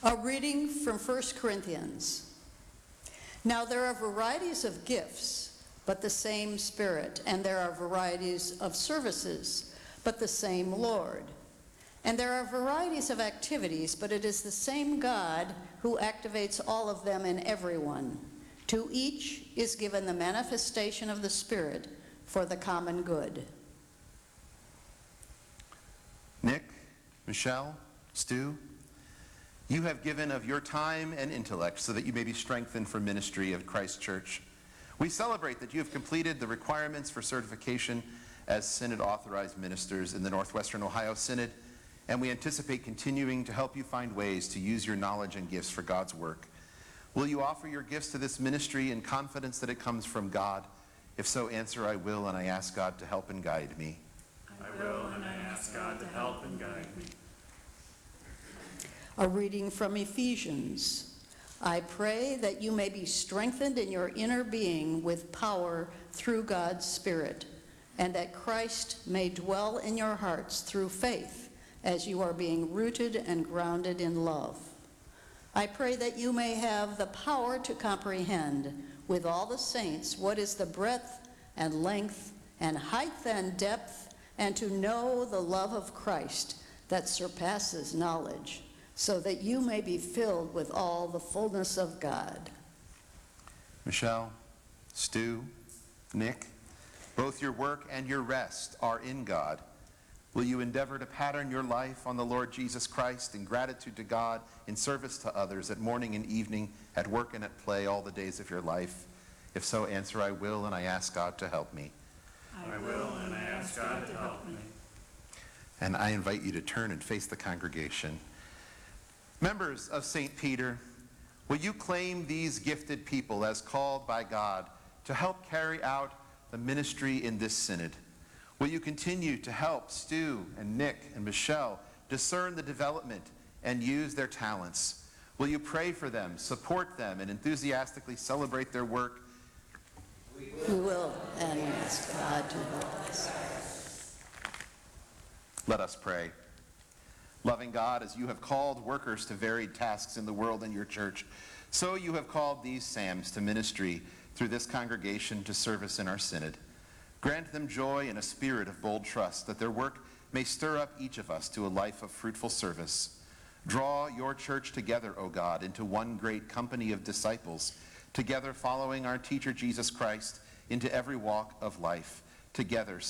A reading from 1 Corinthians. Now there are varieties of gifts, but the same Spirit, and there are varieties of services, but the same Lord. And there are varieties of activities, but it is the same God who activates all of them in everyone. To each is given the manifestation of the Spirit for the common good. Nick, Michelle, Stu, you have given of your time and intellect so that you may be strengthened for ministry of Christ Church. We celebrate that you have completed the requirements for certification as Synod-authorized ministers in the Northwestern Ohio Synod, and we anticipate continuing to help you find ways to use your knowledge and gifts for God's work. Will you offer your gifts to this ministry in confidence that it comes from God? If so, answer, I will, and I ask God to help and guide me. I will, and I ask God to help and guide me. A reading from Ephesians. I pray that you may be strengthened in your inner being with power through God's Spirit, and that Christ may dwell in your hearts through faith, as you are being rooted and grounded in love. I pray that you may have the power to comprehend with all the saints what is the breadth and length and height and depth, and to know the love of Christ that surpasses knowledge, so that you may be filled with all the fullness of God. Michelle, Stu, Nick, both your work and your rest are in God. Will you endeavor to pattern your life on the Lord Jesus Christ in gratitude to God, in service to others, at morning and evening, at work and at play, all the days of your life? If so, answer, I will, and I ask God to help me. I will, and I ask God to help me. And I invite you to turn and face the congregation. Members of St. Peter, will you claim these gifted people as called by God to help carry out the ministry in this synod? Will you continue to help Stu and Nick and Michelle discern the development and use their talents? Will you pray for them, support them, and enthusiastically celebrate their work? We will, and ask God to help us. Let us pray. Loving God, as you have called workers to varied tasks in the world and your church, so you have called these Sams to ministry through this congregation to service in our synod. Grant them joy and a spirit of bold trust, that their work may stir up each of us to a life of fruitful service. Draw your church together, O God, into one great company of disciples, together following our teacher Jesus Christ into every walk of life, together